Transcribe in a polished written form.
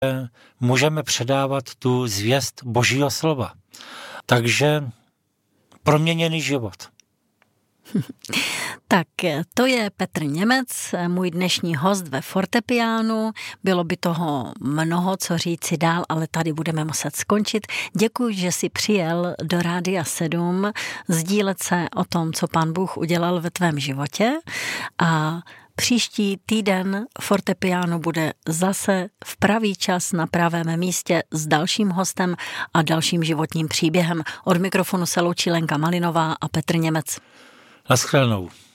můžeme předávat tu zvěst Božího slova. Takže proměněný život. Tak to je Petr Němec, můj dnešní host ve fortepiánu. Bylo by toho mnoho, co říci dál, ale tady budeme muset skončit. Děkuji, že jsi přijel do Rádia 7 sdílet se o tom, co Pán Bůh udělal ve tvém životě, a příští týden fortepiánu bude zase v pravý čas na pravém místě s dalším hostem a dalším životním příběhem. Od mikrofonu se loučí Lenka Malinová a Petr Němec. Naschledanou.